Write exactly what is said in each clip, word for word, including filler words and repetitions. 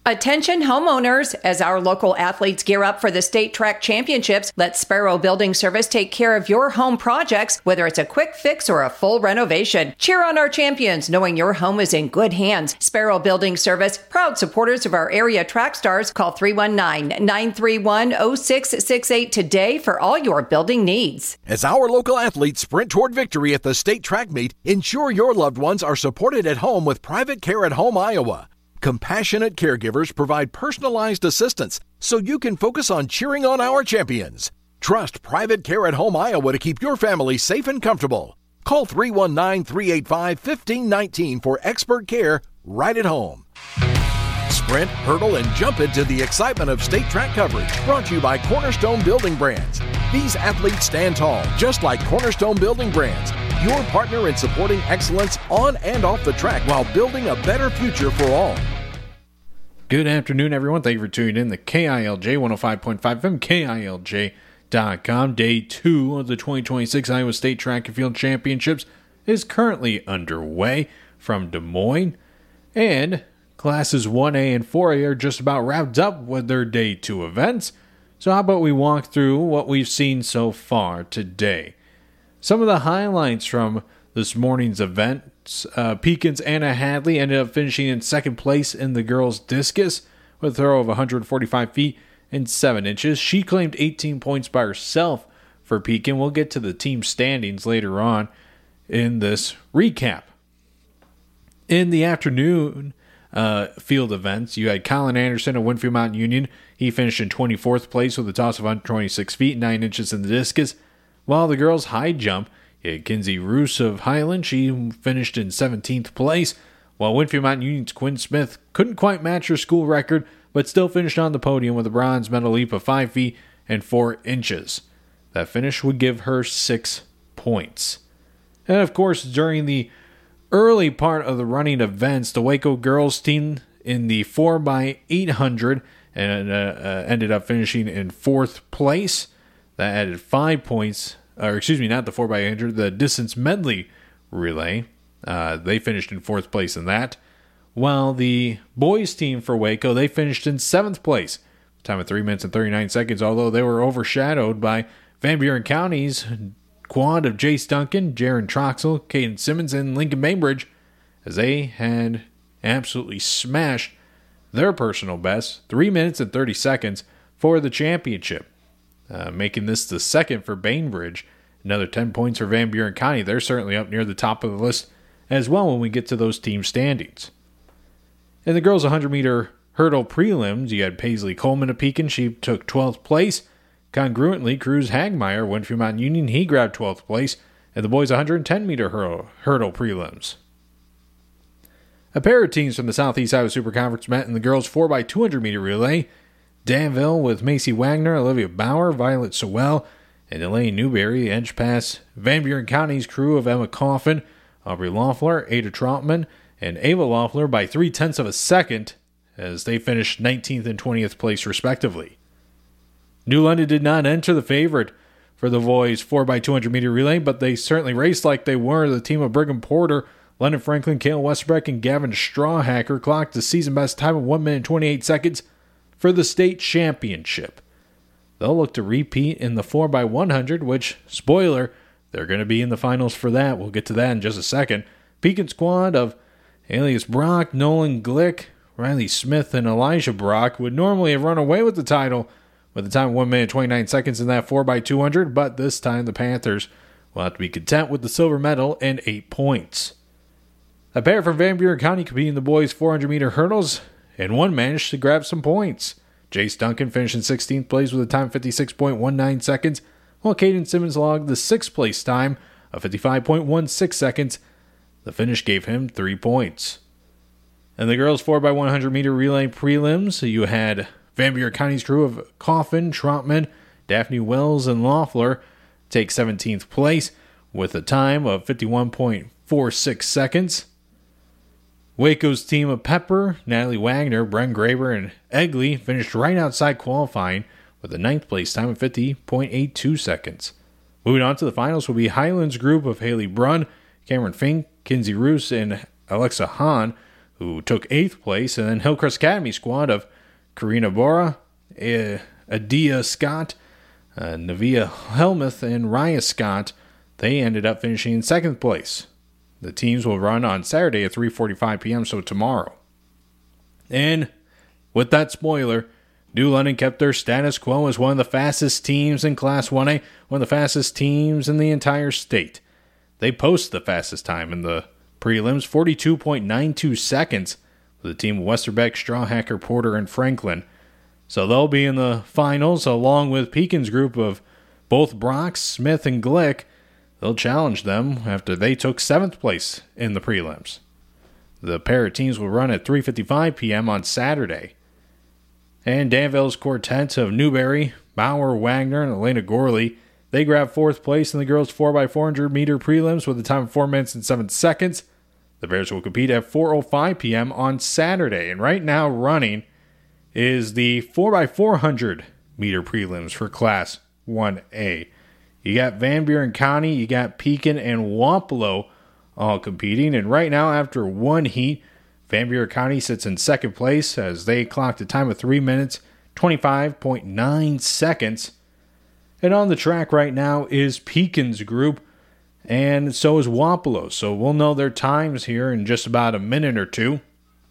Attention homeowners, as our local athletes gear up for the state track championships, let Sparrow Building Service take care of your home projects, whether it's a quick fix or a full renovation. Cheer on our champions, knowing your home is in good hands. Sparrow Building Service, proud supporters of our area track stars. Call three one nine, nine three one, zero six six eight today for all your building needs. As our local athletes sprint toward victory at the state track meet, ensure your loved ones are supported at home with Private Care at Home Iowa. Compassionate caregivers provide personalized assistance so you can focus on cheering on our champions. Trust Private Care at Home Iowa to keep your family safe and comfortable. Call three one nine, three eight five, one five one nine for expert care right at home. Sprint, hurdle, and jump into the excitement of state track coverage. Brought to you by Cornerstone Building Brands. These athletes stand tall, just like Cornerstone Building Brands, your partner in supporting excellence on and off the track while building a better future for all. Good afternoon, everyone. Thank you for tuning in to K I L J one oh five point five F M, K I L J dot com. Day two of the twenty twenty-six Iowa State Track and Field Championships is currently underway from Des Moines, and classes one A and four A are just about wrapped up with their day two events. So how about we walk through what we've seen so far today? Some of the highlights from this morning's events, uh, Pekin's Anna Hadley ended up finishing in second place in the girls' discus with a throw of one hundred forty-five feet and seven inches. She claimed eighteen points by herself for Pekin. We'll get to the team standings later on in this recap. In the afternoon uh, field events, you had Colin Anderson of Winfield Mountain Union. He finished in twenty-fourth place with a toss of one hundred twenty-six feet, nine inches in the discus. While the girls' high jump, you had Kinsey Roos of Highland. She finished in seventeenth place, while Winfield Mountain Union's Quinn Smith couldn't quite match her school record, but still finished on the podium with a bronze medal leap of five feet and four inches. That finish would give her six points. And of course, during the early part of the running events, the Waco girls team in the four by eight hundred and uh, uh, ended up finishing in fourth place. That added five points, or excuse me, not the four by eight hundred, the distance medley relay. Uh, they finished in fourth place in that. While the boys team for Waco, they finished in seventh place. Time of three minutes and thirty-nine seconds, although they were overshadowed by Van Buren County's quad of Jace Duncan, Jaron Troxel, Caden Simmons, and Lincoln Bainbridge, as they had absolutely smashed their personal best, three minutes and thirty seconds, for the championship. Uh, making this the second for Bainbridge. Another ten points for Van Buren County. They're certainly up near the top of the list as well when we get to those team standings. In the girls' one hundred meter hurdle prelims, you had Paisley Coleman of Pekin. She took twelfth place. Congruently, Cruz Hagmeyer, Winfield Mountain Union, he grabbed twelfth place. And the boys' one hundred ten meter hurdle, hurdle prelims. A pair of teams from the Southeast Iowa Super Conference met in the girls' four by two hundred meter relay. Danville with Macy Wagner, Olivia Bauer, Violet Sewell, and Elaine Newberry edged past Van Buren County's crew of Emma Coffin, Aubrey Loeffler, Ada Trotman, and Ava Loeffler by three-tenths of a second as they finished nineteenth and twentieth place respectively. New London did not enter the favorite for the boys' four by two hundred meter relay, but they certainly raced like they were. The team of Brigham Porter, London Franklin, Cale Westbrook, and Gavin Strawhacker clocked the season best time of one minute and twenty-eight seconds for the state championship. They'll look to repeat in the four by one hundred, which, spoiler, they're going to be in the finals for that. We'll get to that in just a second. Pekin squad of Alias Brock, Nolan Glick, Riley Smith, and Elijah Brock would normally have run away with the title with a time of one minute and twenty-nine seconds in that four by two hundred, but this time the Panthers will have to be content with the silver medal and eight points. A pair from Van Buren County competing in the boys' four hundred meter hurdles, and one managed to grab some points. Jace Duncan finished in sixteenth place with a time of fifty-six point one nine seconds, while Caden Simmons logged the sixth place time of fifty-five point one six seconds. The finish gave him three points. In the girls' four by one hundred meter relay prelims, you had Van Buren County's crew of Coffin, Trotman, Daphne Wells, and Loeffler take seventeenth place with a time of fifty-one point four six seconds. Waco's team of Pepper, Natalie Wagner, Bren Graber, and Egley finished right outside qualifying with a ninth place time of fifty point eight two seconds. Moving on to the finals will be Highlands group of Haley Brunn, Cameron Fink, Kinsey Roos, and Alexa Hahn, who took eighth place, and then Hillcrest Academy squad of Karina Bora, uh, Adia Scott, uh, Navia Helmuth, and Raya Scott. They ended up finishing in second place. The teams will run on Saturday at three forty-five p.m., so tomorrow. And with that spoiler, New London kept their status quo as one of the fastest teams in Class one A, one of the fastest teams in the entire state. They post the fastest time in the prelims, forty-two point nine two seconds, for the team of Westerbeck, Strawhacker, Porter, and Franklin. So they'll be in the finals along with Pekin's group of both Brock, Smith, and Glick. They'll challenge them after they took seventh place in the prelims. The pair of teams will run at three fifty-five p.m. on Saturday. And Danville's quartet of Newberry, Bauer, Wagner, and Elena Gorley, they grabbed fourth place in the girls' four by four hundred meter prelims with a time of four minutes and seven seconds. The Bears will compete at four oh five p.m. on Saturday. And right now running is the four by four hundred meter prelims for Class one A. You got Van Buren County, you got Pekin, and Wapello all competing. And right now, after one heat, Van Buren County sits in second place as they clocked a time of three minutes, twenty-five point nine seconds. And on the track right now is Pekin's group, and so is Wapello. So we'll know their times here in just about a minute or two.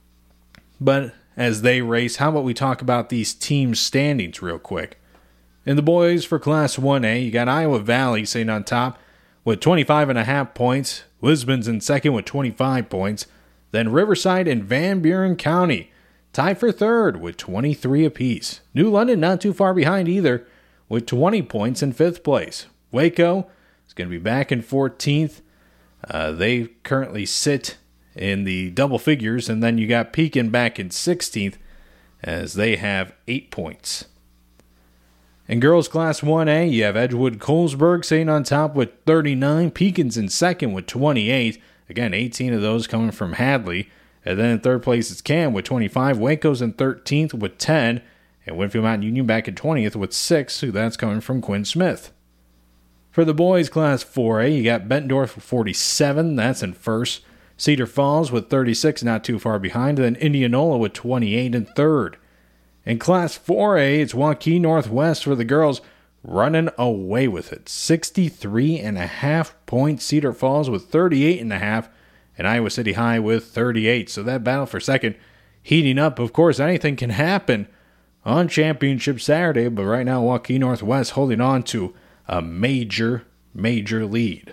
But as they race, how about we talk about these team standings real quick? In the boys for Class one A, you got Iowa Valley sitting on top with twenty-five and a half points. Lisbon's in second with twenty-five points. Then Riverside and Van Buren County tied for third with twenty-three apiece. New London not too far behind either with twenty points in fifth place. Waco is going to be back in fourteenth. Uh, they currently sit in the double figures. And then you got Pekin back in sixteenth as they have eight points. In girls Class one A, you have Edgewood Colesburg sitting on top with thirty-nine. Pekin's in second with twenty-eight. Again, eighteen of those coming from Hadley. And then in third place is Cam with twenty-five. Waco's in thirteenth with ten. And Winfield Mountain Union back in twentieth with six. So that's coming from Quinn Smith. For the boys Class four A, you got Bettendorf with forty-seven. That's in first. Cedar Falls with thirty-six, not too far behind. And then Indianola with twenty-eight in third. In Class four A, it's Waukee Northwest for the girls running away with it. sixty-three and a half points. Cedar Falls with thirty-eight and a half. And Iowa City High with thirty-eight. So that battle for second heating up. Of course, anything can happen on Championship Saturday. But right now, Waukee Northwest holding on to a major, major lead.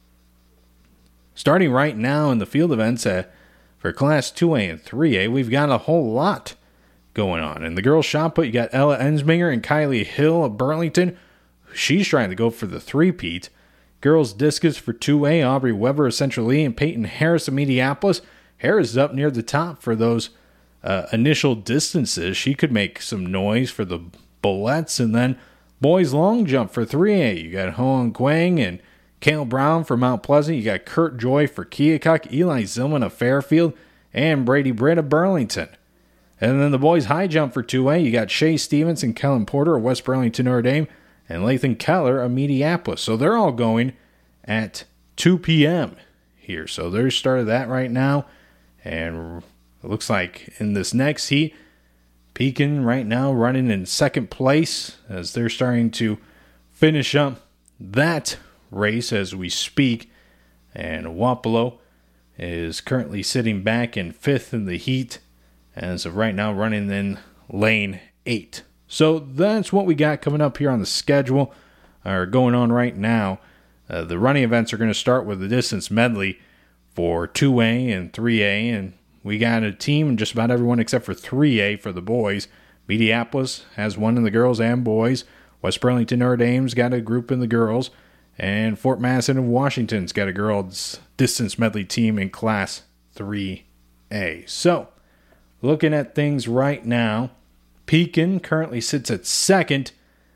Starting right now in the field events uh, for Class two A and three A, we've got a whole lot going on. In the girls' shot put, you got Ella Ensminger and Kylie Hill of Burlington. She's trying to go for the three-peat. Girls' discus for two A, Aubrey Weber of Central Lee and Peyton Harris of Mediapolis. Harris is up near the top for those uh, initial distances. She could make some noise for the Bullets. And then boys' long jump for three A. You got Hoang Quang and Cale Brown for Mount Pleasant. You got Kurt Joy for Keokuk, Eli Zillman of Fairfield, and Brady Britt of Burlington. And then the boys' high jump for two A, you got Shay Stevens and Kellen Porter of West Burlington Notre Dame, and Lathan Keller of Mediapolis. So they're all going at two p.m. here. So they're started that right now. And it looks like in this next heat, Pekin right now running in second place as they're starting to finish up that race as we speak. And Wapello is currently sitting back in fifth in the heat as of right now running in lane eight. So that's what we got coming up here on the schedule, or going on right now. Uh, the running events are going to start with the distance medley for two A and three A, and we got a team in just about everyone except for three A for the boys. Mediapolis has one in the girls and boys. West Burlington Notre Dame's got a group in the girls, and Fort Madison of Washington's got a girls distance medley team in Class three A. So, looking at things right now, Pekin currently sits at second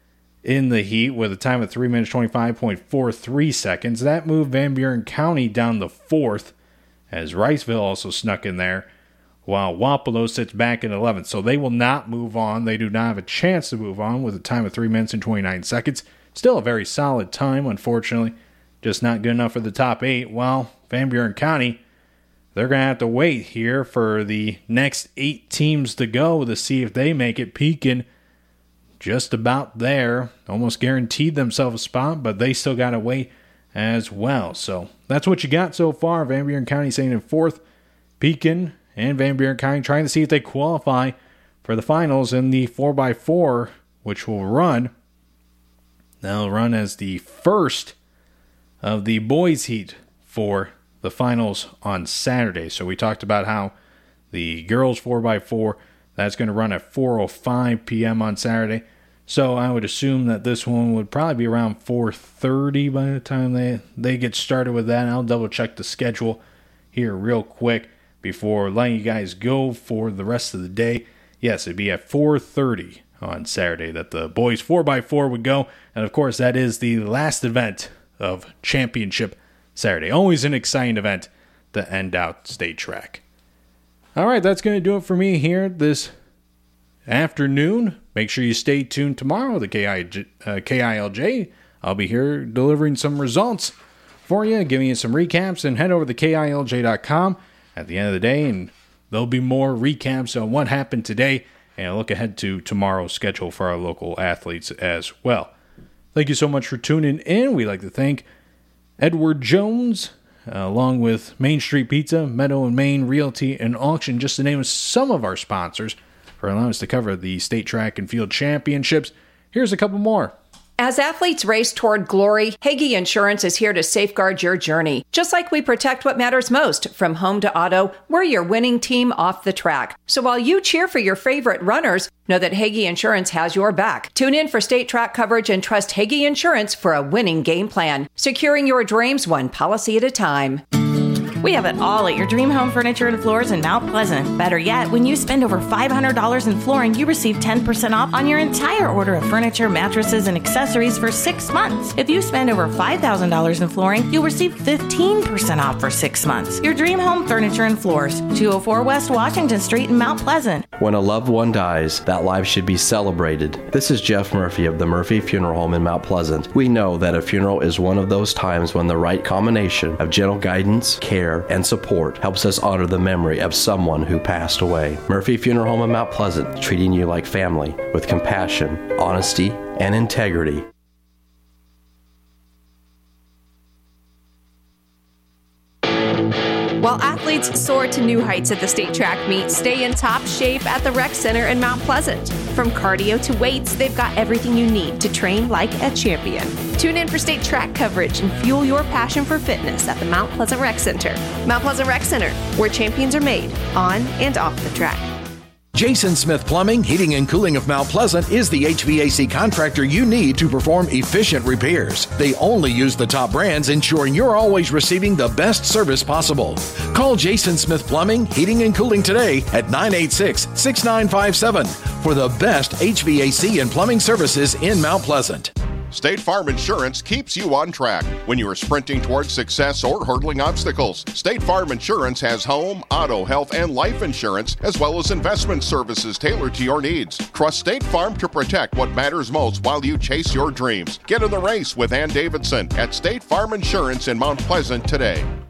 in the heat with a time of three minutes twenty-five point four three seconds. That moved Van Buren County down to fourth as Riceville also snuck in there, while Wapello sits back in eleventh. So they will not move on. They do not have a chance to move on with a time of three minutes and twenty-nine seconds. Still a very solid time, unfortunately. Just not good enough for the top eight. While Van Buren County, they're going to have to wait here for the next eight teams to go to see if they make it. Pekin just about there, almost guaranteed themselves a spot, but they still got to wait as well. So that's what you got so far. Van Buren County staying in fourth. Pekin and Van Buren County trying to see if they qualify for the finals in the four by four, which will run. They'll run as the first of the boys' heat for the finals on Saturday. So we talked about how the girls four by four, that's going to run at four oh five p.m. on Saturday. So I would assume that this one would probably be around four thirty by the time they, they get started with that. I'll double check the schedule here real quick before letting you guys go for the rest of the day. Yes, it'd be at four thirty on Saturday that the boys four by four would go. And of course, that is the last event of Championship Saturday. Always an exciting event to end out state track. All right, that's going to do it for me here this afternoon. Make sure you stay tuned tomorrow, the K I L J. I'll be here delivering some results for you, giving you some recaps, and head over to K I L J dot com at the end of the day, and there'll be more recaps on what happened today, and a look ahead to tomorrow's schedule for our local athletes as well. Thank you so much for tuning in. We'd like to thank Edward Jones, uh, along with Main Street Pizza, Meadow and Main Realty and Auction, just to name some of our sponsors, for allowing us to cover the state track and field championships. Here's a couple more. As athletes race toward glory, Hagee Insurance is here to safeguard your journey. Just like we protect what matters most, from home to auto, we're your winning team off the track. So while you cheer for your favorite runners, know that Hagee Insurance has your back. Tune in for state track coverage and trust Hagee Insurance for a winning game plan. Securing your dreams one policy at a time. We have it all at your dream home furniture and floors in Mount Pleasant. Better yet, when you spend over five hundred dollars in flooring, you receive ten percent off on your entire order of furniture, mattresses, and accessories for six months. If you spend over five thousand dollars in flooring, you'll receive fifteen percent off for six months. Your dream home furniture and floors, two oh four West Washington Street in Mount Pleasant. When a loved one dies, that life should be celebrated. This is Jeff Murphy of the Murphy Funeral Home in Mount Pleasant. We know that a funeral is one of those times when the right combination of gentle guidance, care, and support helps us honor the memory of someone who passed away. Murphy Funeral Home in Mount Pleasant, treating you like family with compassion, honesty, and integrity. While athletes soar to new heights at the state track meet, stay in top shape at the Rec Center in Mount Pleasant. From cardio to weights, they've got everything you need to train like a champion. Tune in for state track coverage and fuel your passion for fitness at the Mount Pleasant Rec Center. Mount Pleasant Rec Center, where champions are made, on and off the track. Jason Smith Plumbing, Heating and Cooling of Mount Pleasant is the H V A C contractor you need to perform efficient repairs. They only use the top brands, ensuring you're always receiving the best service possible. Call Jason Smith Plumbing, Heating and Cooling today at nine eight six, six nine five seven for the best H V A C and plumbing services in Mount Pleasant. State Farm Insurance keeps you on track when you are sprinting towards success or hurdling obstacles. State Farm Insurance has home, auto, health, and life insurance, as well as investment services tailored to your needs. Trust State Farm to protect what matters most while you chase your dreams. Get in the race with Ann Davidson at State Farm Insurance in Mount Pleasant today.